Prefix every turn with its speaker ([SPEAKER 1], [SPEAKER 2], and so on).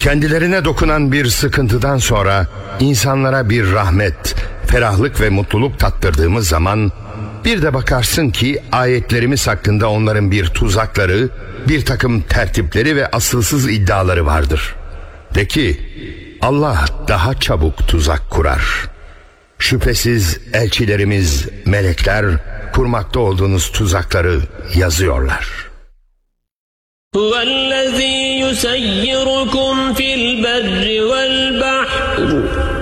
[SPEAKER 1] Kendilerine dokunan bir sıkıntıdan sonra insanlara bir rahmet, ferahlık ve mutluluk tattırdığımız zaman bir de bakarsın ki ayetlerimiz hakkında onların bir tuzakları, bir takım tertipleri ve asılsız iddiaları vardır. De ki, Allah daha çabuk tuzak kurar. Şüphesiz elçilerimiz, melekler kurmakta olduğunuz tuzakları yazıyorlar.
[SPEAKER 2] Huvellezî yuseyyirukum fil berri vel bahr